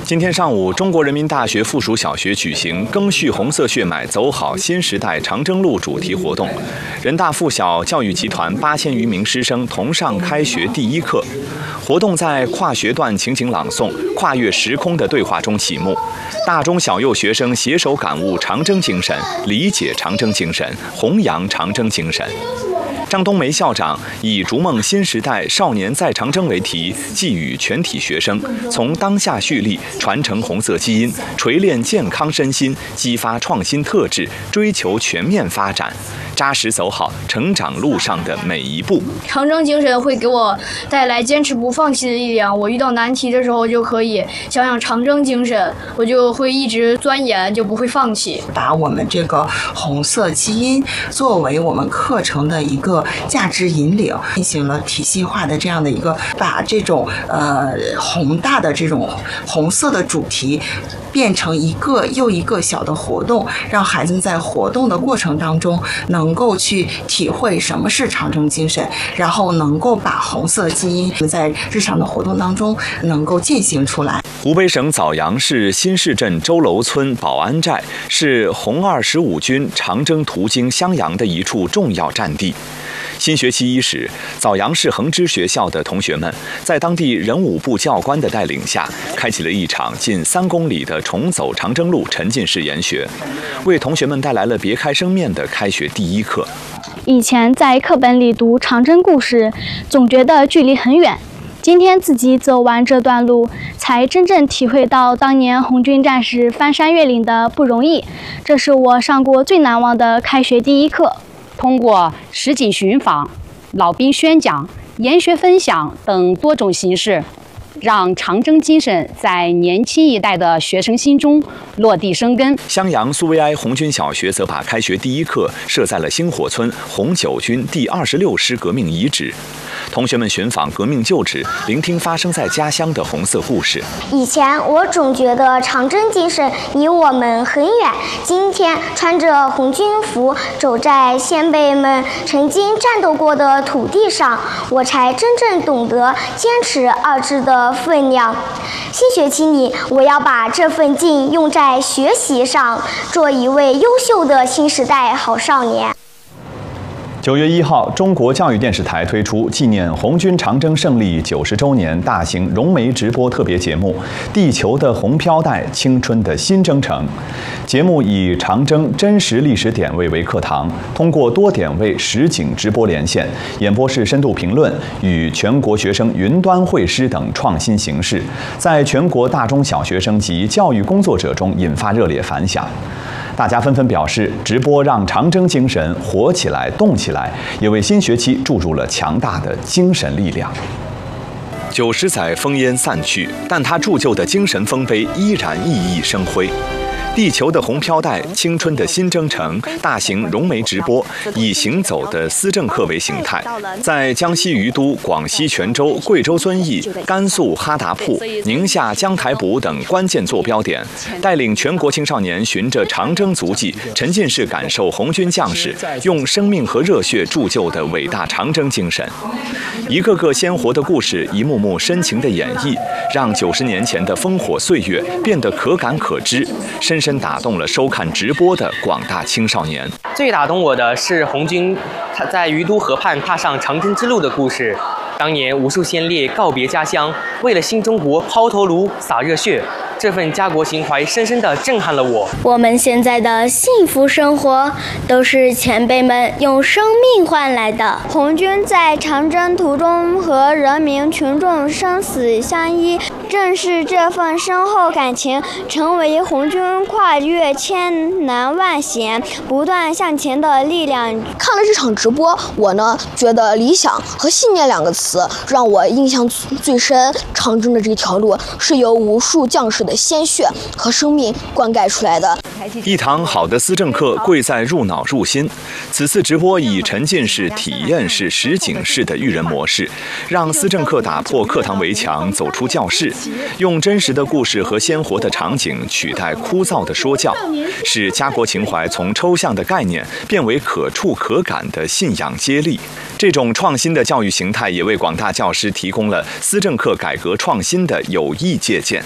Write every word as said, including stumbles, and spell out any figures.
今天上午，中国人民大学附属小学举行“赓续红色血脉，走好新时代长征路”主题活动。人大附小教育集团八千余名师生同上开学第一课。活动在跨学段情景朗诵、跨越时空的对话中启幕。大中小幼学生携手感悟长征精神，理解长征精神，弘扬长征精神。张冬梅校长以“逐梦新时代，少年在长征”为题，寄语全体学生，从当下蓄力，传承红色基因，锤炼健康身心，激发创新特质，追求全面发展，扎实走好成长路上的每一步。 长征精神会给我带来坚持不放弃的力量。我遇到难题的时候，就可以想想长征精神，我就会一直钻研，就不会放弃。 把我们这个红色基因作为我们课程的一个价值引领，进行了体系化的这样的一个，把这种呃宏大的这种红色的主题变成一个又一个小的活动，让孩子在活动的过程当中能够去体会什么是长征精神，然后能够把红色基因在日常的活动当中能够践行出来。 湖北省枣阳市新市镇周楼村保安寨是红二十五军长征途经襄阳的一处重要战地。新学期伊始，枣阳市恒知学校的同学们在当地人武部教官的带领下，开启了一场近三公里的重走长征路沉浸式研学，为同学们带来了别开生面的开学第一课。 以前在课本里读长征故事，总觉得距离很远。今天自己走完这段路，才真正体会到当年红军战士翻山越岭的不容易。这是我上过最难忘的开学第一课。 通过实景寻访、老兵宣讲、研学分享等多种形式，让长征精神在年轻一代的学生心中落地生根。 襄阳苏维埃红军小学则把开学第一课设在了星火村红九军第二十六师革命遗址。同学们寻访革命旧址，聆听发生在家乡的红色故事。 以前我总觉得长征精神离我们很远，今天穿着红军服走在先辈们曾经战斗过的土地上，我才真正懂得坚持二字的分量。新学期里，我要把这份劲用在学习上，做一位优秀的新时代好少年。 九月一号，中国教育电视台推出纪念红军长征胜利九十周年大型融媒直播特别节目《地球的红飘带，青春的新征程》。节目以长征真实历史点位为课堂，通过多点位实景直播连线、演播室深度评论与全国学生云端会师等创新形式，在全国大中小学生及教育工作者中引发热烈反响。大家纷纷表示，直播让长征精神活起来、动起来，也为新学期注入了强大的精神力量。九十载烽烟散去，但它铸就的精神丰碑依然熠熠生辉。地球的红飘带，青春的新征程大型融媒直播以行走的思政课为形态，在江西于都、广西全州、贵州遵义、甘肃哈达铺、宁夏江台堡等关键坐标点，带领全国青少年循着长征足迹，沉浸式感受红军将士用生命和热血铸就的伟大长征精神。一个个鲜活的故事，一幕幕深情的演绎，让九十年前的烽火岁月变得可感可知，深深打动了收看直播的广大青少年。 最打动我的是红军他在于都河畔踏上长征之路的故事。当年无数先烈告别家乡，为了新中国抛头颅洒热血，这份家国情怀深深地震撼了我。 我们现在的幸福生活，都是前辈们用生命换来的。红军在长征途中和人民群众生死相依，正是这份深厚感情，成为红军跨越千难万险、不断向前的力量。 看了这场直播，我呢觉得理想和信念两个词让我印象最深。长征的这条路是由无数将士的鲜血和生命灌溉出来的。 一堂好的思政课贵在入脑入心。此次直播以沉浸式、体验式、实景式的育人模式，让思政课打破课堂围墙，走出教室，用真实的故事和鲜活的场景取代枯燥的说教，使家国情怀从抽象的概念变为可触可感的信仰接力。这种创新的教育形态也为广大教师提供了思政课改革创新的有益借鉴。